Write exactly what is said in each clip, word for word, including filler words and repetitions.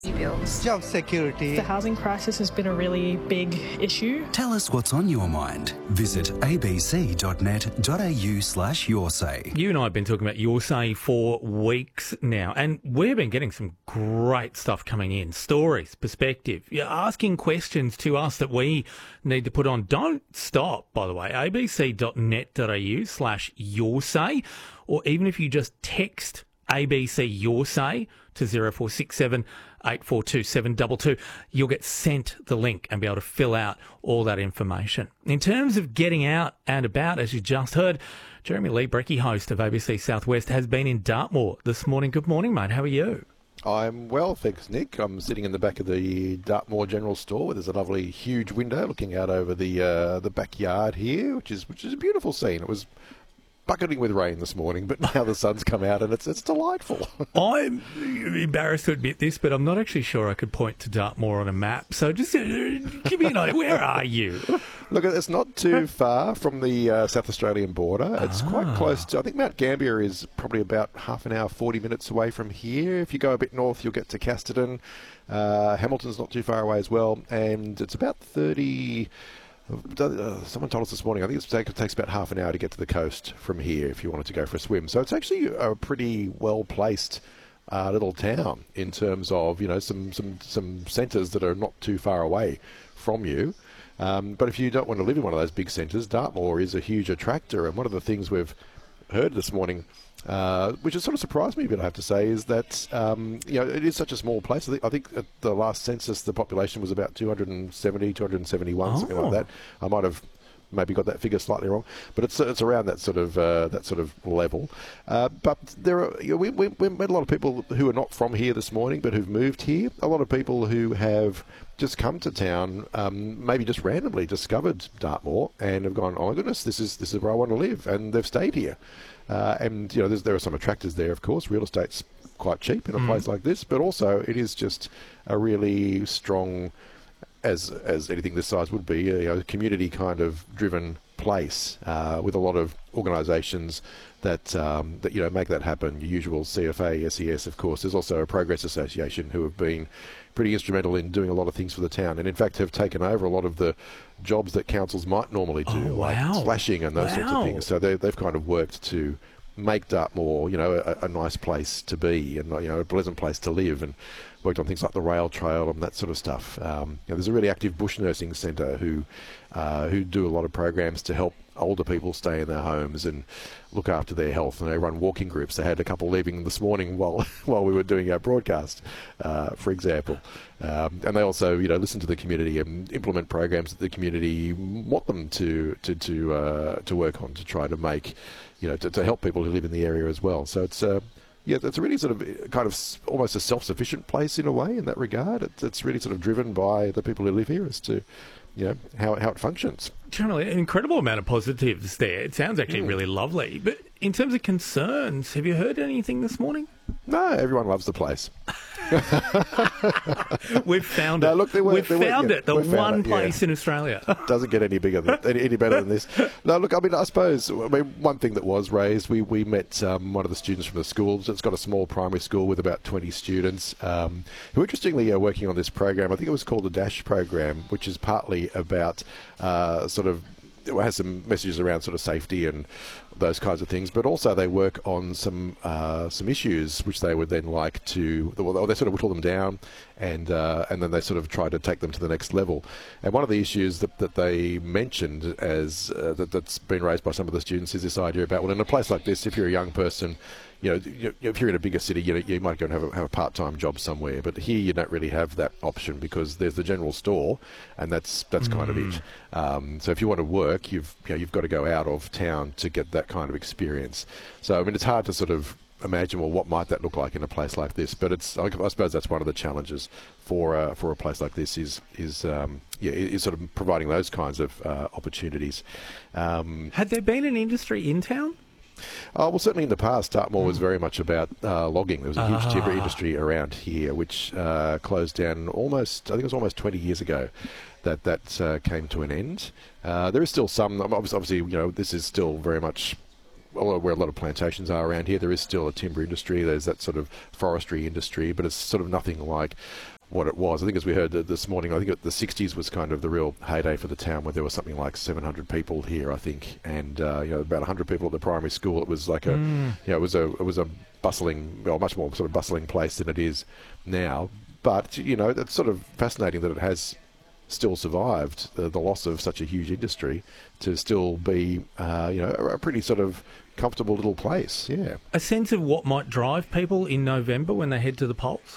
bills. Job security. The housing crisis has been a really big issue. Tell us what's on your mind. Visit abc.net.au slash your say. You and I have been talking about Your Say for weeks now, and we've been getting some great stuff coming in. Stories, perspective. You're asking questions to us that we need to put on. Don't stop, by the way. abc.net.au slash your say, or even if you just text A B C Your Say to zero four six seven eight four two seven two two, you'll get sent the link and be able to fill out all that information. In terms of getting out and about, as you just heard, Jeremy Lee Brecky, host of A B C Southwest, has been in Dartmoor this morning. Good morning, mate. How are you? I'm well, thanks, Nick. I'm sitting in the back of the Dartmoor General Store where there's a lovely, huge window looking out over the uh, the backyard here, which is which is a beautiful scene. It was bucketing with rain this morning, but now the sun's come out and it's it's delightful. I'm embarrassed to admit this, but I'm not actually sure I could point to Dartmoor on a map. So just uh, give me an idea. Where are you? Look, it's not too far from the uh, South Australian border. It's ah. quite close to, I think Mount Gambier is probably about half an hour, forty minutes away from here. If you go a bit north, you'll get to Casterton. Uh, Hamilton's not too far away as well, and it's about thirty... Uh, someone told us this morning, I think it's, it takes about half an hour to get to the coast from here if you wanted to go for a swim. So it's actually a pretty well-placed uh, little town in terms of, you know, some, some, some centres that are not too far away from you. Um, but if you don't want to live in one of those big centres, Dartmoor is a huge attractor. And one of the things we've heard this morning, Uh, which has sort of surprised me a bit, I have to say, is that um, you know, it is such a small place. I think, I think at the last census the population was about two hundred seventy, two hundred seventy-one, oh. something like that. I might have maybe got that figure slightly wrong, but it's it's around that sort of uh, that sort of level. Uh, but there are you know, we, we we met a lot of people who are not from here this morning, but who've moved here. A lot of people who have just come to town, um, maybe just randomly discovered Dartmoor and have gone, oh my goodness, this is this is where I want to live, and they've stayed here. Uh, and you know, there are some attractors there, of course. Real estate's quite cheap in a mm. place like this, but also it is just a really strong, as as anything this size would be, you know, community kind of driven place uh, with a lot of organisations that um, that you know make that happen. Your usual C F A, S E S, of course. There's also a Progress Association who have been pretty instrumental in doing a lot of things for the town, and in fact have taken over a lot of the jobs that councils might normally do, oh, like wow. splashing and those wow. sorts of things. So they, they've kind of worked to make Dartmoor, you know, a, a nice place to be and, you know, a pleasant place to live, and worked on things like the rail trail and that sort of stuff. Um, you know, there's a really active bush nursing centre who uh, who do a lot of programs to help older people stay in their homes and look after their health, and they run walking groups. They had a couple leaving this morning while while we were doing our broadcast, uh, for example. Um, and they also, you know, listen to the community and implement programs that the community want them to to to uh, to work on to try to make, you know, to, to help people who live in the area as well. So it's uh, yeah, it's a really sort of kind of almost a self-sufficient place in a way in that regard. It's, it's really sort of driven by the people who live here as to, you know, how how it functions. Generally, an incredible amount of positives there. It sounds actually mm. really lovely. But in terms of concerns, have you heard anything this morning? No, everyone loves the place. We've found no, it. Look, there were, We've there found were, yeah, it. The one it, place yeah. in Australia. Doesn't get any bigger, than, any, any better than this. No, look, I mean, I suppose I mean, one thing that was raised, we we met um, one of the students from the school. It's got a small primary school with about twenty students um, who, interestingly, are working on this program. I think it was called the DASH program, which is partly about uh, sort of. It has some messages around sort of safety and those kinds of things, but also they work on some uh, some issues which they would then like to, well, they sort of whittle them down, and uh, and then they sort of try to take them to the next level. And one of the issues that, that they mentioned as uh, that, that's been raised by some of the students is this idea about, well, in a place like this, if you're a young person, you know, if you're in a bigger city, you know, you might go and have a, have a part-time job somewhere, but here you don't really have that option because there's the general store, and that's that's mm. kind of it. Um, so if you want to work, you've you know, you've got to go out of town to get that kind of experience. So I mean, it's hard to sort of imagine, well, what might that look like in a place like this? But it's I, I suppose that's one of the challenges for uh, for a place like this is is um, yeah is sort of providing those kinds of uh, opportunities. Um, Had there been an industry in town? Uh, well, certainly in the past, Dartmoor mm. was very much about uh, logging. There was a huge ah. timber industry around here, which uh, closed down almost, I think it was almost twenty years ago that that uh, came to an end. Uh, there is still some, obviously, obviously, you know, this is still very much well, where a lot of plantations are around here, there is still a timber industry. There's that sort of forestry industry, but it's sort of nothing like what it was. I think as we heard this morning, I think the sixties was kind of the real heyday for the town, where there was something like seven hundred people here, I think, and uh, you know, about one hundred people at the primary school. It was like a, mm. you know, it was a it was a bustling, well, much more sort of bustling place than it is now. But you know, it's sort of fascinating that it has still survived the, the loss of such a huge industry to still be, uh, you know, a, a pretty sort of comfortable little place. Yeah. A sense of what might drive people in November when they head to the polls?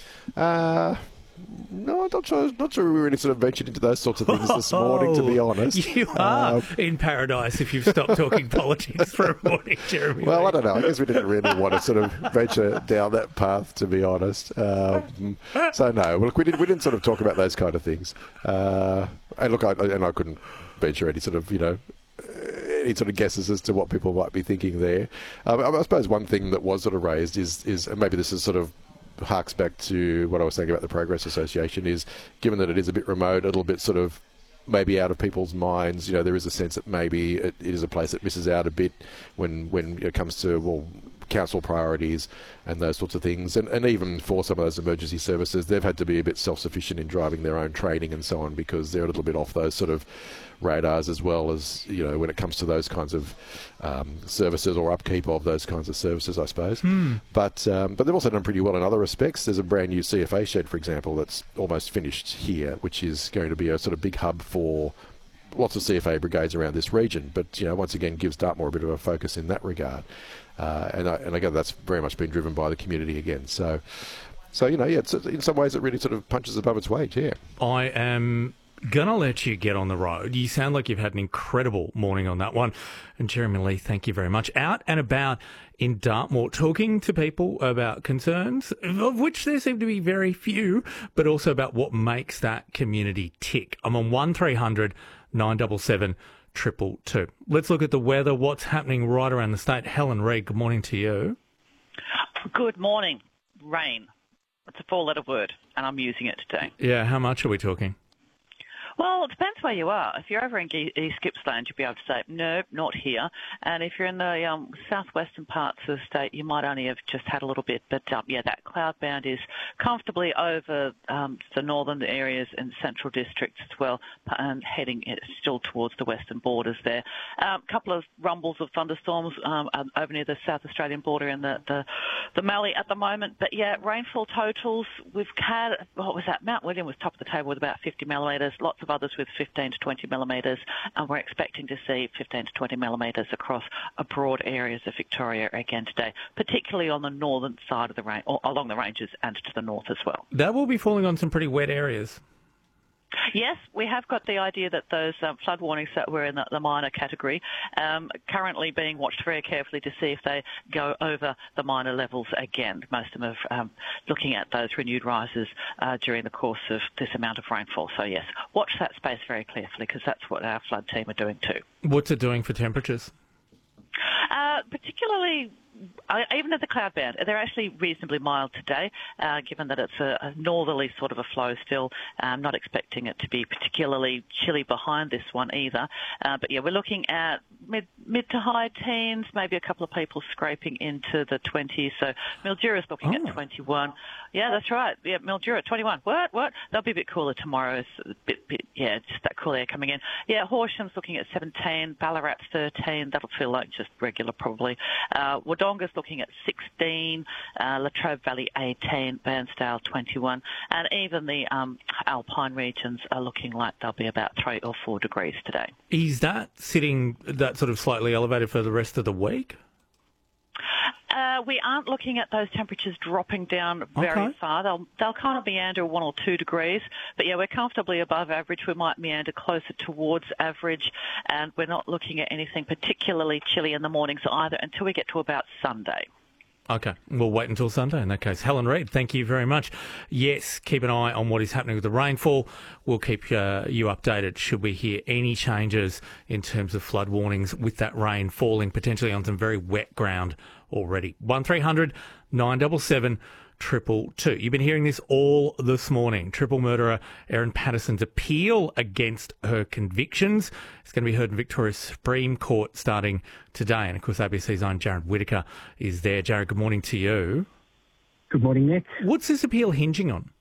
Uh, no, I'm not sure, not sure we really sort of ventured into those sorts of things this morning, to be honest. You are um, in paradise if you've stopped talking politics for a morning, Jeremy. Well, I don't know. I guess we didn't really want to sort of venture down that path, to be honest. Um, so, no, look, we, did, we didn't sort of talk about those kind of things. Uh, and look, I, and I couldn't venture any sort of, you know, any sort of guesses as to what people might be thinking there. Um, I suppose one thing that was sort of raised is, is and maybe this is sort of harks back to what I was saying about the Progress Association, is given that it is a bit remote, a little bit sort of maybe out of people's minds, you know, there is a sense that maybe it, it is a place that misses out a bit when, when it comes to, well, council priorities and those sorts of things. And, and even for some of those emergency services, they've had to be a bit self-sufficient in driving their own training and so on, because they're a little bit off those sort of radars, as well as, you know, when it comes to those kinds of um, services or upkeep of those kinds of services, I suppose. Mm. But um, but they've also done pretty well in other respects. There's a brand new C F A shed, for example, that's almost finished here, which is going to be a sort of big hub for lots of C F A brigades around this region. But, you know, once again, gives Dartmoor a bit of a focus in that regard. Uh, and, I, and again, that's very much been driven by the community again. So, so you know, yeah, it's, in some ways it really sort of punches above its weight, yeah. I am gonna let you get on the road. You sound like you've had an incredible morning on that one. And Jeremy Lee, thank you very much. Out and about in Dartmoor, talking to people about concerns, of which there seem to be very few, but also about what makes that community tick. I'm on one three hundred nine seven seven triple two. Let's look at the weather, what's happening right around the state. Helen Reid, good morning to you. Good morning. Rain. It's a four-letter word, and I'm using it today. Yeah, how much are we talking? Well, it depends where you are. If you're over in East Gippsland, you'll be able to say, no, not here. And if you're in the um, southwestern parts of the state, you might only have just had a little bit. But, um, yeah, that cloud band is comfortably over um, the northern areas and central districts as well, and heading still towards the western borders there. A um, couple of rumbles of thunderstorms um, over near the South Australian border and the, the, the Mallee at the moment. But, yeah, rainfall totals, we've had, what was that? Mount William was top of the table with about fifty millimetres, lots of others with fifteen to twenty millimetres, and we're expecting to see fifteen to twenty millimetres across a broad areas of Victoria again today, particularly on the northern side of the range, or along the ranges and to the north as well. That will be falling on some pretty wet areas. Yes, we have got the idea that those um, flood warnings that were in the, the minor category um, currently being watched very carefully to see if they go over the minor levels again. Most of them are um, looking at those renewed rises uh, during the course of this amount of rainfall. So, yes, watch that space very carefully, because that's what our flood team are doing too. What's it doing for temperatures? Uh, particularly... Uh, even at the cloud band, they're actually reasonably mild today, uh, given that it's a, a northerly sort of a flow still. I'm not expecting it to be particularly chilly behind this one either. Uh, but, yeah, we're looking at mid, mid to high teens, maybe a couple of people scraping into the twenties. So Mildura's looking oh. at twenty-one. Yeah, that's right. Yeah, Mildura, twenty-one. What? What? They'll be a bit cooler tomorrow. It's a bit, bit, yeah, just that cool air coming in. Yeah, Horsham's looking at seventeen, Ballarat's thirteen. That'll feel like just regular probably. Uh, Wodonga's looking at sixteen, uh, Latrobe Valley eighteen, Bairnsdale twenty-one, and even the um, Alpine regions are looking like they'll be about three or four degrees today. Is that sitting that sort of slightly elevated for the rest of the week? Uh, we aren't looking at those temperatures dropping down very okay. far. They'll they'll kind of meander one or two degrees. But, yeah, we're comfortably above average. We might meander closer towards average, and we're not looking at anything particularly chilly in the mornings either until we get to about Sunday. Okay, we'll wait until Sunday in that case. Helen Reid, thank you very much. Yes, keep an eye on what is happening with the rainfall. We'll keep uh, you updated should we hear any changes in terms of flood warnings with that rain falling potentially on some very wet ground already. one three hundred nine seven seven triple two. You've been hearing this all this morning. Triple murderer Erin Patterson's appeal against her convictions is going to be heard in Victoria's Supreme Court starting today. And, of course, A B C's own Jared Whittaker is there. Jared, good morning to you. Good morning, Nick. What's this appeal hinging on?